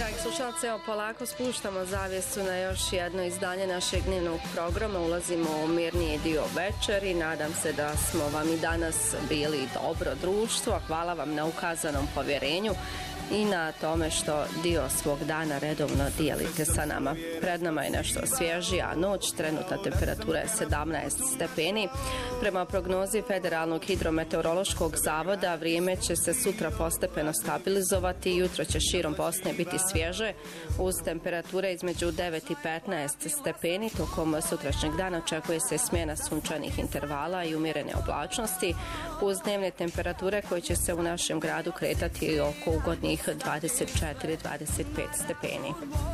Dragi slušalci, evo polako spuštamo zavjesu na još jedno izdanje našeg dnevnog programa. Ulazimo u mirniji dio večeri. Nadam se da smo vam i danas bili dobro društvo. Hvala vam na ukazanom povjerenju i na tome što dio svog dana redovno dijelite sa nama. Pred nama je nešto svježija noć, trenutna temperatura je 17 stepeni. Prema prognozi Federalnog hidrometeorološkog zavoda vrijeme će se sutra postepeno stabilizovati i jutro će širom Bosne biti svježe uz temperature između 9 i 15 stepeni. Tokom sutrašnjeg dana očekuje se smjena sunčanih intervala i umjerene oblačnosti uz dnevne temperature koje će se u našem gradu kretati oko ugodnih 24-25 stepeni.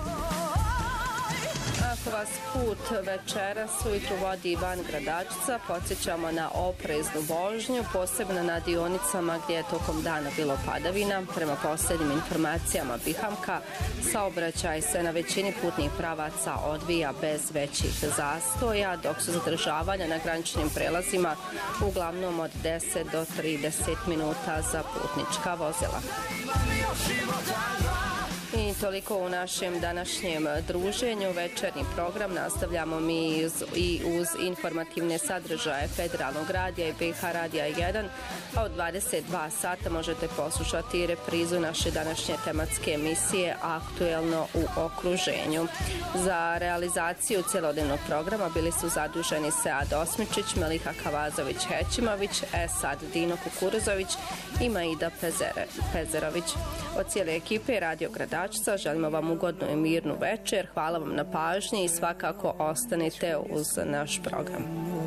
Ako vas put večeras ujutru vodi van Gradačca, podsjećamo na opreznu vožnju, posebno na dionicama gdje je tokom dana bilo padavina. Prema posljednjim informacijama Bihamka, saobraćaj se na većini putnih pravaca odvija bez većih zastoja, dok su zadržavanja na graničnim prelazima uglavnom od 10 do 30 minuta za putnička vozila. I toliko u našem današnjem druženju. Večernji program nastavljamo mi i uz informativne sadržaje Federalnog radija i BiH radija 1, a od 22 sata možete poslušati reprizu naše današnje tematske emisije Aktuelno u okruženju. Za realizaciju cjelodnevnog programa bili su zaduženi Sead Osmičić, Meliha Kavazović-Hećimović, Esad Dino Kukuruzović i Maida Pezerović. Od cijele ekipe Radio Gradačca želimo vam ugodnu i mirnu večer. Hvala vam na pažnji i svakako ostanite uz naš program.